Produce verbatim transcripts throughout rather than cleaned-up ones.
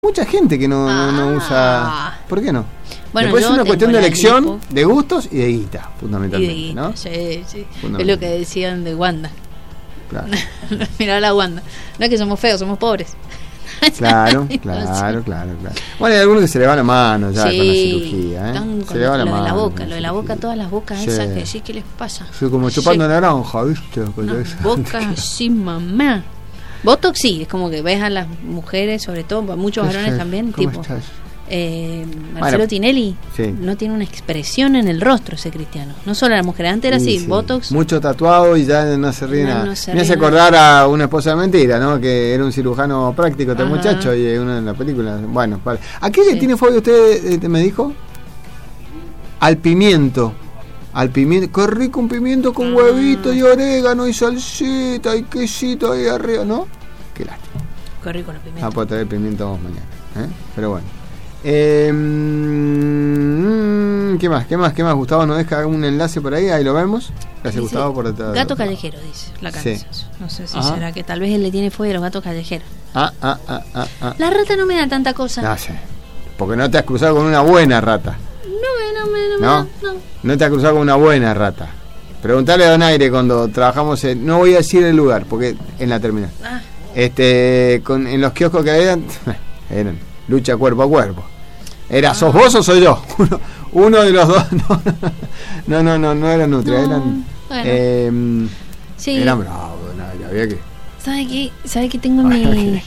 Mucha gente que no, ah. no, no usa. ¿Por qué no? Bueno, después es una cuestión de elección, lipo. de gustos y de guita, fundamentalmente, y de guita, ¿no? Sí, sí. Es lo que decían de Wanda. Claro. Mirá la Wanda. No es que somos feos, somos pobres. Claro, claro, claro, claro. Bueno, hay algunos que se le va la mano ya sí, con la cirugía, ¿eh? Con Se le va la lo mano. de la boca, la lo de la boca, todas las bocas sí. esas que sí, ¿qué les pasa? Sí, como chupando sí. naranja, ¿viste? Una boca así, mamá. Botox sí, es como que ves a las mujeres, sobre todo, a muchos varones también, ¿Cómo tipo estás? eh, Marcelo bueno, Tinelli sí. no tiene una expresión en el rostro ese cristiano. No solo la mujer, antes era sí, así, sí. Botox. Mucho tatuado y ya no se ríe No, nada. no se Me hace ríe acordar a Una esposa de mentira, ¿no? Que era un cirujano práctico este Ajá. muchacho y uno en la película. Bueno, vale. ¿A qué Sí. le tiene fobia usted, eh, me dijo? Al pimiento. Al pimiento. Qué rico un pimiento con Ah. huevito y orégano y salsita y quesito ahí arriba, ¿no? Qué lástima. Qué rico los pimientos. Ah, puedo traer pimiento mañana, ¿eh? Pero bueno. Eh, mm, ¿Qué más? ¿Qué más? ¿Qué más? Gustavo nos deja un enlace por ahí, ahí lo vemos. Gracias, Dice, Gustavo, por detrás. Gato callejero, dice la canción. Sí. No sé si Ajá. será que tal vez él le tiene fobia a los gatos callejeros. Ah, ah, ah, ah, ah. La rata no me da tanta cosa. No sé. Porque no te has cruzado con una buena rata. No me, no me, no me ¿No? da, no. No te has cruzado con una buena rata. Preguntale a Donaire cuando trabajamos en. No voy a decir el lugar, porque en la terminal. Ah, Este, con, en los kioscos que habían, eran lucha cuerpo a cuerpo. Era, ¿sos vos o soy yo? Uno, uno de los dos. No, no, no, no, no eran nutria, No, eran. bueno. Eh, sí. Eran bravos, no, había que. ¿Sabe qué? ¿Sabe qué tengo en mi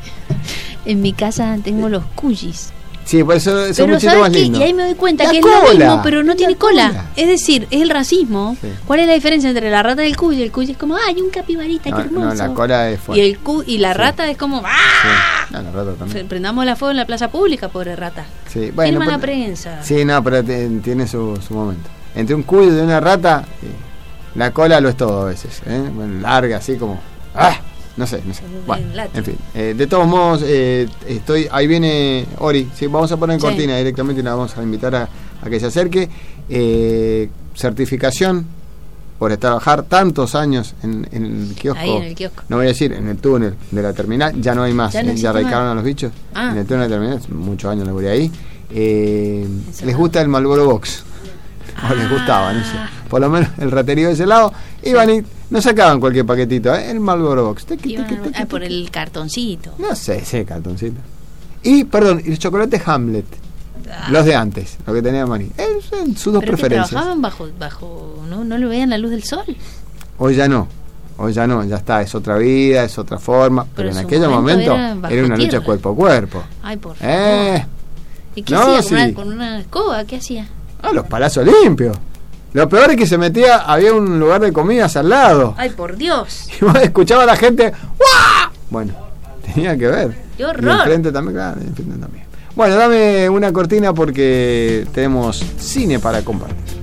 en mi casa? Tengo los cuyis. Sí, por eso es un Pero muchito ¿sabes más qué? lindo. Y ahí me doy cuenta La que cola. es lo mismo, pero no tiene La cola. cola. Es decir, es el racismo. Sí. ¿Cuál es la diferencia entre la rata y el cuy? El cuy es como, ¡ay, un capibarita, No, qué hermoso! no, la cola es y fuerte. el cuy y la Sí. rata es como, ¡ah! Sí. No, la rata también. Prendamos la fuego en la plaza pública, pobre rata. Sí, Tiene bueno, mala pero- prensa. Sí, no, pero te- tiene su, su momento. Entre un cuy y una rata, eh, la cola lo es todo a veces. ¿eh? Bueno, larga, así como. ¡Ah! No sé, no sé. Bueno, en fin. Eh, de todos modos, eh, estoy ahí viene Ori. Sí, vamos a poner en Sí. cortina directamente y la vamos a invitar a, a que se acerque. Eh, certificación por trabajar tantos años en, en el kiosco. Ahí en el kiosco. No voy a decir, en el túnel de la terminal. Ya no hay más. Ya Ya, no eh, existe ya radicaron más. a los bichos. Ah. En el túnel de la terminal, muchos años laburé ahí. Eh, Eso les no. gusta el Marlboro Box. O les Ah. gustaba, no sé. Por lo menos el raterío de ese lado. Iban y no sacaban cualquier paquetito, ¿eh? El Marlboro Box. Tequi, Iban tequi, tequi, a- ah, por tequi. el cartoncito. No sé, sí, cartoncito. Y, perdón, el chocolate Hamlet. Ah. Los de antes, lo que tenía Mari. Es en sus dos Pero que preferencias. trabajaban bajo, bajo no, no lo veían la luz del sol. Hoy ya no. Hoy ya no, ya está, es otra vida, es otra forma. Pero, Pero en en su aquel momento momento era era, bajo una lucha tierra. cuerpo a cuerpo. Ay, por favor. Eh, ¿Y qué no, hacía? ¿Con, sí. una, con una escoba? ¿Qué hacía? ah, los palazos limpios. Lo peor es que se metía, había un lugar de comidas al lado. Ay, por Dios. Y vos escuchaba a la gente. ¡Guau! Bueno, tenía que ver. ¡Qué Y horror! enfrente también, claro, enfrente también. Bueno, dame una cortina porque tenemos cine para compartir.